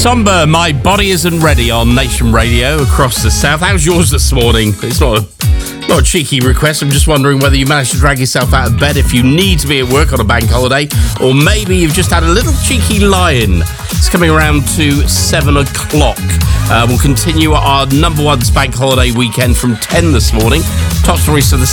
Somber, My Body Isn't Ready on Nation Radio across the south. How's yours this morning? It's not a cheeky request. I'm just wondering whether you managed to drag yourself out of bed if you need to be at work on a bank holiday, or maybe you've just had a little cheeky lie-in. It's coming around to 7 o'clock. We'll continue our number one bank holiday weekend from 10 this morning. Top stories for this